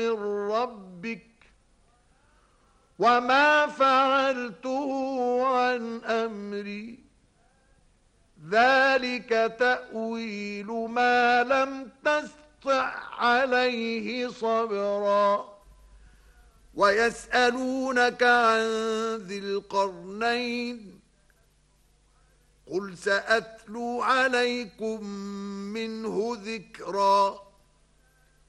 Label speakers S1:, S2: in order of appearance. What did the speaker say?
S1: ربك وما فعلته عن أمري ذلك تأويل ما لم تستطع عليه صبرا ويسألونك عن ذي القرنين قل سأتلو عليكم منه ذكرا